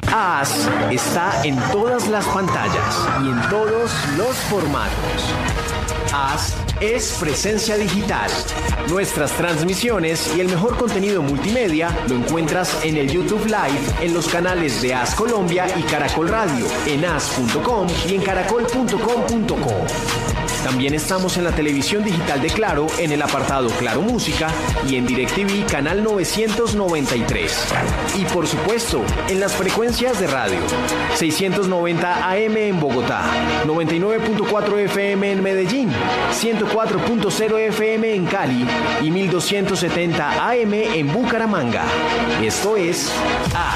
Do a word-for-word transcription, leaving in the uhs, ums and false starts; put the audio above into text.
AS está en todas las pantallas y en todos los formatos. AS es presencia digital. Nuestras transmisiones y el mejor contenido multimedia lo encuentras en el YouTube Live, en los canales de AS Colombia y Caracol Radio, en as punto com y en caracol punto com punto co. También estamos en la televisión digital de Claro, en el apartado Claro Música y en DirecTV canal novecientos noventa y tres. Y por supuesto, en las frecuencias de radio. seiscientos noventa A M en Bogotá, noventa y nueve punto cuatro F M en Medellín, ciento cuatro punto cero F M en Cali y mil doscientos setenta A M en Bucaramanga. Esto es A